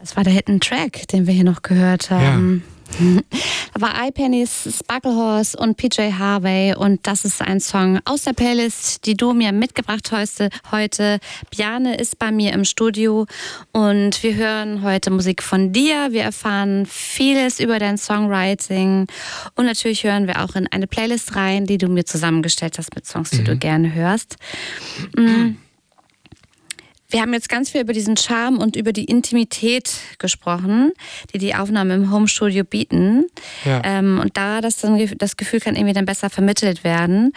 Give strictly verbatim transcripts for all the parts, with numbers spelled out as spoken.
Das war der Hidden Track, den wir hier noch gehört haben. Ja. Da war iPenny's Sparklehorse und P J Harvey und das ist ein Song aus der Playlist, die du mir mitgebracht hast heute. Bjarne ist bei mir im Studio und wir hören heute Musik von dir. Wir erfahren vieles über dein Songwriting und natürlich hören wir auch in eine Playlist rein, die du mir zusammengestellt hast mit Songs, die mhm. du gerne hörst. Mhm. Wir haben jetzt ganz viel über diesen Charme und über die Intimität gesprochen, die die Aufnahmen im Homestudio bieten. Ja. Ähm, und da das, dann, das Gefühl kann irgendwie dann besser vermittelt werden.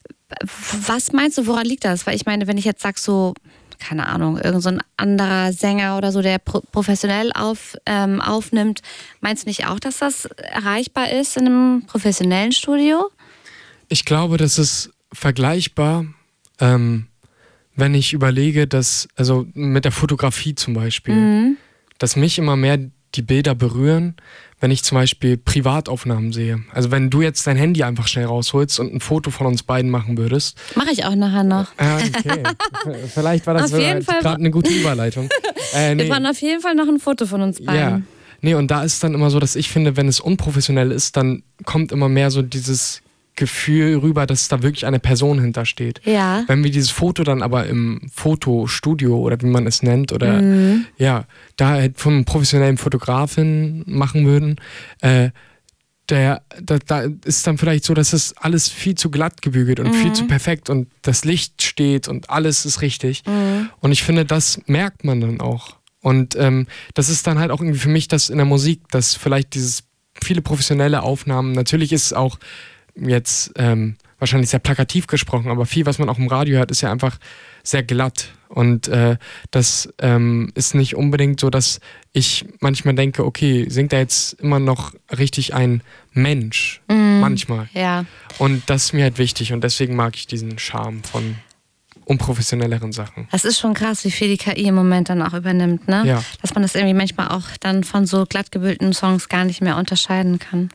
Was meinst du, woran liegt das? Weil ich meine, wenn ich jetzt sage so, keine Ahnung, irgend so ein anderer Sänger oder so, der pro- professionell auf, ähm, aufnimmt, meinst du nicht auch, dass das erreichbar ist in einem professionellen Studio? Ich glaube, das ist vergleichbar, ähm, wenn ich überlege, dass, also mit der Fotografie zum Beispiel, mhm. dass mich immer mehr die Bilder berühren, wenn ich zum Beispiel Privataufnahmen sehe. Also wenn du jetzt dein Handy einfach schnell rausholst und ein Foto von uns beiden machen würdest. Mache ich auch nachher noch. Ah, okay. Vielleicht war das gerade eine gute Überleitung. Äh, nee. Wir machen auf jeden Fall noch ein Foto von uns beiden. Ja. Nee, und da ist dann immer so, dass ich finde, wenn es unprofessionell ist, dann kommt immer mehr so dieses Gefühl rüber, dass da wirklich eine Person hintersteht. Ja. Wenn wir dieses Foto dann aber im Fotostudio oder wie man es nennt oder mhm. ja, da halt von einem professionellen Fotografen machen würden, äh, der, da, da ist dann vielleicht so, dass es alles viel zu glatt gebügelt und mhm. viel zu perfekt und das Licht steht und alles ist richtig. Mhm. Und ich finde, das merkt man dann auch. Und ähm, das ist dann halt auch irgendwie für mich das in der Musik, dass vielleicht dieses viele professionelle Aufnahmen, natürlich ist es auch jetzt ähm, wahrscheinlich sehr plakativ gesprochen, aber viel, was man auch im Radio hört, ist ja einfach sehr glatt. Und äh, das ähm, ist nicht unbedingt so, dass ich manchmal denke, okay, singt da jetzt immer noch richtig ein Mensch? Mm, manchmal. Ja. Und das ist mir halt wichtig und deswegen mag ich diesen Charme von unprofessionelleren Sachen. Das ist schon krass, wie viel die K I im Moment dann auch übernimmt, ne? Ja. Dass man das irgendwie manchmal auch dann von so glatt gebügelten Songs gar nicht mehr unterscheiden kann.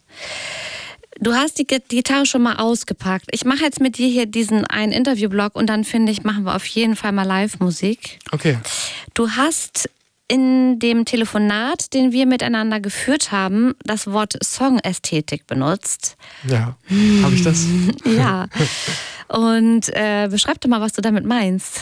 Du hast die Gitarre schon mal ausgepackt. Ich mache jetzt mit dir hier diesen einen Interviewblock und dann finde ich, machen wir auf jeden Fall mal Live-Musik. Okay. Du hast in dem Telefonat, den wir miteinander geführt haben, das Wort Songästhetik benutzt. Ja, habe ich das? Ja. Und äh, beschreib doch mal, was du damit meinst.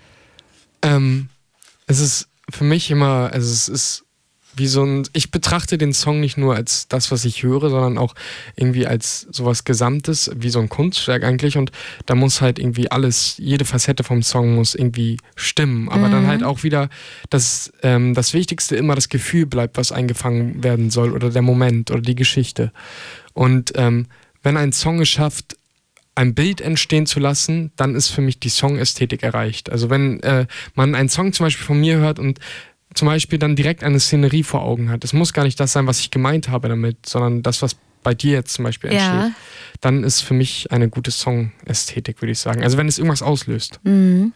Ähm, es ist für mich immer, also es ist wie so ein, ich betrachte den Song nicht nur als das, was ich höre, sondern auch irgendwie als sowas Gesamtes, wie so ein Kunstwerk eigentlich. Und da muss halt irgendwie alles, jede Facette vom Song muss irgendwie stimmen. Aber mhm. dann halt auch wieder, dass ähm, das Wichtigste immer das Gefühl bleibt, was eingefangen werden soll oder der Moment oder die Geschichte. Und ähm, wenn ein Song es schafft, ein Bild entstehen zu lassen, dann ist für mich die Songästhetik erreicht. Also wenn äh, man einen Song zum Beispiel von mir hört und zum Beispiel dann direkt eine Szenerie vor Augen hat. Es muss gar nicht das sein, was ich gemeint habe damit, sondern das, was bei dir jetzt zum Beispiel entsteht. Ja. Dann ist für mich eine gute Songästhetik, würde ich sagen. Also wenn es irgendwas auslöst. Mhm.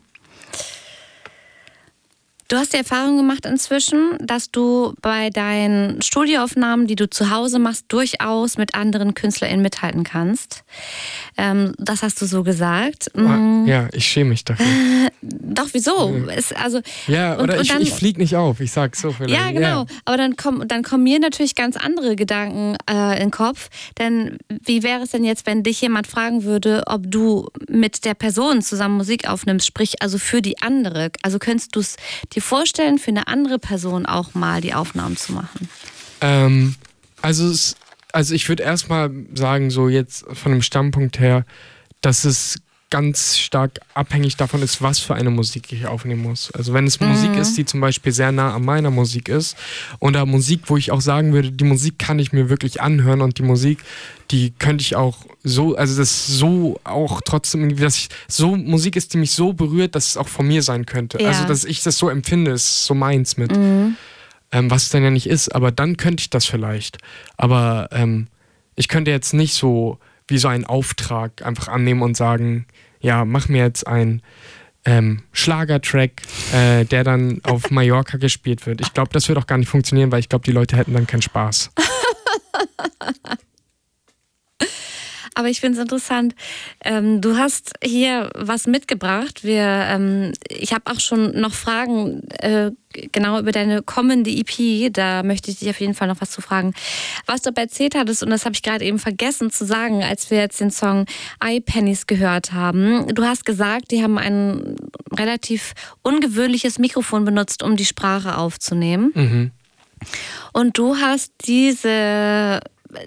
Du hast die Erfahrung gemacht inzwischen, dass du bei deinen Studioaufnahmen, die du zu Hause machst, durchaus mit anderen KünstlerInnen mithalten kannst. Ähm, das hast du so gesagt. Mhm. Ja, ich schäme mich dafür. Doch, wieso? Mhm. Es, also, ja, oder und, ich, und ich fliege nicht auf, ich sag's so vielleicht. Ja, genau. Ja. Aber dann, komm, dann kommen mir natürlich ganz andere Gedanken äh, in den Kopf. Denn wie wäre es denn jetzt, wenn dich jemand fragen würde, ob du mit der Person zusammen Musik aufnimmst, sprich also für die andere? Also könntest du es dir vorstellen, für eine andere Person auch mal die Aufnahmen zu machen? Ähm, also, es, also ich würde erstmal sagen, so jetzt von dem Standpunkt her, dass es ganz stark abhängig davon ist, was für eine Musik ich aufnehmen muss. Also wenn es mhm. Musik ist, die zum Beispiel sehr nah an meiner Musik ist oder Musik, wo ich auch sagen würde, die Musik kann ich mir wirklich anhören und die Musik, die könnte ich auch so, also das so auch trotzdem irgendwie, dass ich, so Musik ist, die mich so berührt, dass es auch von mir sein könnte. Ja. Also dass ich das so empfinde, ist so meins mit. Mhm. Ähm, was es dann ja nicht ist, aber dann könnte ich das vielleicht. Aber ähm, ich könnte jetzt nicht so wie so einen Auftrag einfach annehmen und sagen, ja, mach mir jetzt einen ähm, Schlagertrack, äh, der dann auf Mallorca gespielt wird. Ich glaube, das wird auch gar nicht funktionieren, weil ich glaube, die Leute hätten dann keinen Spaß. Aber ich finde es interessant. Ähm, du hast hier was mitgebracht. Wir, ähm, ich habe auch schon noch Fragen äh, genau über deine kommende E P. Da möchte ich dich auf jeden Fall noch was zu fragen. Was du aber erzählt hattest, und das habe ich gerade eben vergessen zu sagen, als wir jetzt den Song iPennies gehört haben. Du hast gesagt, die haben ein relativ ungewöhnliches Mikrofon benutzt, um die Sprache aufzunehmen. Mhm. Und du hast diese,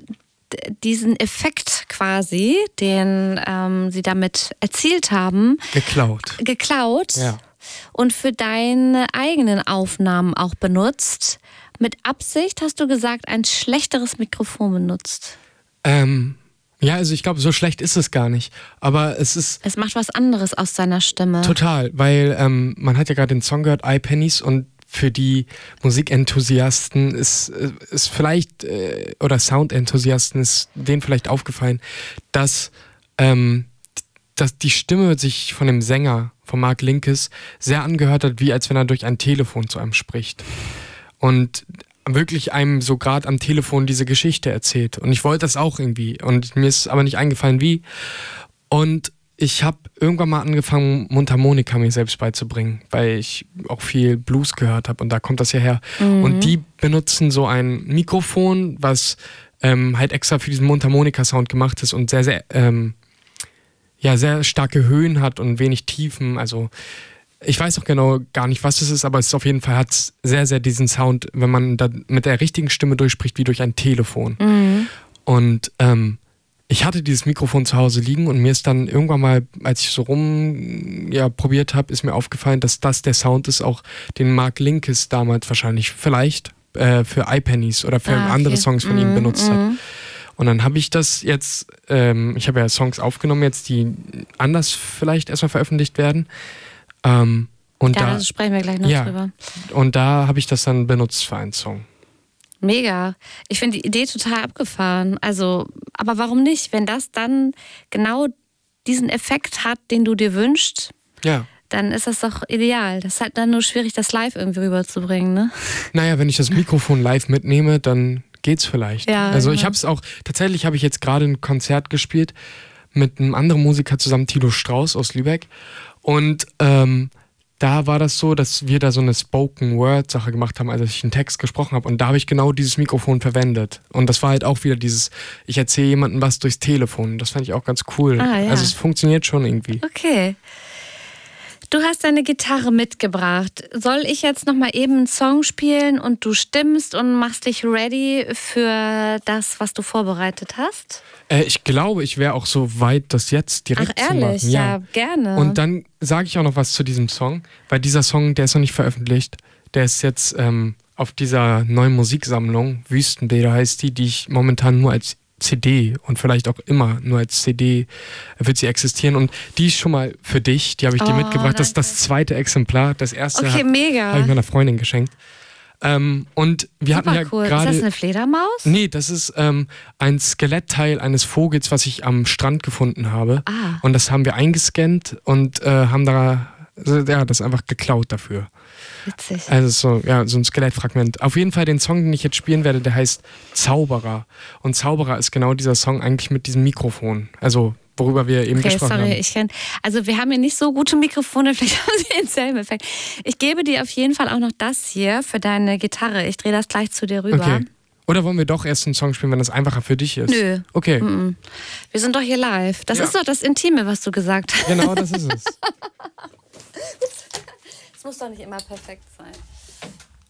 diesen Effekt quasi, den ähm, sie damit erzielt haben, geklaut. geklaut Ja. und für deine eigenen Aufnahmen auch benutzt. Mit Absicht hast du gesagt, ein schlechteres Mikrofon benutzt. Ähm, ja, also ich glaube, so schlecht ist es gar nicht. Aber es ist... Es macht was anderes aus deiner Stimme. Total, weil ähm, man hat ja gerade den Song gehört, iPennies, und für die Musikenthusiasten ist, ist vielleicht, äh, oder Soundenthusiasten ist denen vielleicht aufgefallen, dass, ähm, dass die Stimme sich von dem Sänger, von Mark Linkes, sehr angehört hat, wie als wenn er durch ein Telefon zu einem spricht. Und wirklich einem so gerade am Telefon diese Geschichte erzählt. Und ich wollte das auch irgendwie. Und mir ist aber nicht eingefallen, wie. Und ich habe irgendwann mal angefangen, Mundharmonika mir selbst beizubringen, weil ich auch viel Blues gehört habe und da kommt das ja her. Mhm. Und die benutzen so ein Mikrofon, was ähm, halt extra für diesen Mundharmonika-Sound gemacht ist und sehr, sehr, ähm, ja, sehr starke Höhen hat und wenig Tiefen. Also ich weiß auch genau gar nicht, was es ist, aber es ist auf jeden Fall, hat sehr, sehr diesen Sound, wenn man da mit der richtigen Stimme durchspricht, wie durch ein Telefon. Mhm. Und ähm, ich hatte dieses Mikrofon zu Hause liegen und mir ist dann irgendwann mal, als ich so rum ja, probiert habe, ist mir aufgefallen, dass das der Sound ist, auch den Mark Linkes damals wahrscheinlich vielleicht äh, für iPennies oder für ah, okay. andere Songs von mm, ihm benutzt mm. hat. Und dann habe ich das jetzt, ähm, ich habe ja Songs aufgenommen jetzt, die anders vielleicht erstmal veröffentlicht werden. Ähm, und ja, da, da sprechen wir gleich noch ja, drüber. Und da habe ich das dann benutzt für einen Song. Mega. Ich finde die Idee total abgefahren. Also, aber warum nicht? Wenn das dann genau diesen Effekt hat, den du dir wünschst, ja. dann ist das doch ideal. Das ist halt dann nur schwierig, das live irgendwie rüberzubringen, ne? Naja, wenn ich das Mikrofon live mitnehme, dann geht's vielleicht. Ja, also ja. ich habe es auch, tatsächlich habe ich jetzt gerade ein Konzert gespielt mit einem anderen Musiker zusammen, Tilo Strauß aus Lübeck. Und ähm, da war das so, dass wir da so eine Spoken-Word-Sache gemacht haben, als ich einen Text gesprochen habe. Und da habe ich genau dieses Mikrofon verwendet. Und das war halt auch wieder dieses, ich erzähle jemandem was durchs Telefon. Das fand ich auch ganz cool. Ah, ja. Also es funktioniert schon irgendwie. Okay. Du hast deine Gitarre mitgebracht. Soll ich jetzt nochmal eben einen Song spielen und du stimmst und machst dich ready für das, was du vorbereitet hast? Äh, ich glaube, ich wäre auch so weit, das jetzt direkt Ach, ehrlich? zu machen. Ja, ja gerne. Und dann sage ich auch noch was zu diesem Song, weil dieser Song, der ist noch nicht veröffentlicht. Der ist jetzt ähm, auf dieser neuen Musiksammlung, Wüstenbilder heißt die, die ich momentan nur als C D und vielleicht auch immer nur als C D wird sie existieren. Und die ist schon mal für dich, die habe ich oh, dir mitgebracht. danke. Das ist das zweite Exemplar. Das erste okay, habe ich meiner Freundin geschenkt. Ähm, und wir Super hatten ja cool. gerade. Ist das eine Fledermaus? Nee, das ist ähm, ein Skelettteil eines Vogels, was ich am Strand gefunden habe. Ah. Und das haben wir eingescannt und äh, haben da also, ja, das einfach geklaut dafür. Witzig. Also so, ja, so ein Skelettfragment. Auf jeden Fall den Song, den ich jetzt spielen werde, der heißt Zauberer. Und Zauberer ist genau dieser Song eigentlich mit diesem Mikrofon. Also worüber wir eben okay, gesprochen sorry, haben. Ich kenn, also wir haben hier nicht so gute Mikrofone, vielleicht haben sie denselben Effekt. Ich gebe dir auf jeden Fall auch noch das hier für deine Gitarre. Ich drehe das gleich zu dir rüber. Okay. Oder wollen wir doch erst einen Song spielen, wenn das einfacher für dich ist? Nö. Okay. Mm-mm. Wir sind doch hier live. Das ja. ist doch das Intime, was du gesagt hast. Genau, das ist es. Es muss doch nicht immer perfekt sein.